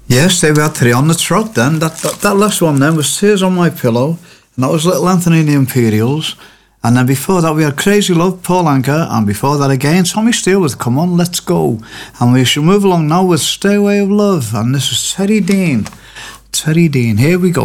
Yes, they were three on the trot then. That last one then was Tears on My Pillow, and that was Little Anthony and the Imperials. And then before that we had Crazy Love, Paul Anka, and before that again Tommy Steele with Come On, Let's Go. And we shall move along now with Stairway of Love, and this is Teddy Dean. Teddy Dean, here we go.